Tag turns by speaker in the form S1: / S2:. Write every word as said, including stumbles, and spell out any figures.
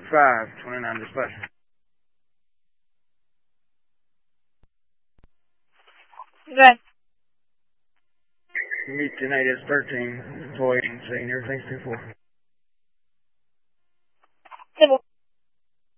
S1: five, twenty-nine dispatch.
S2: Good.
S1: Meet the native thirteen, employee, saying everything's two four.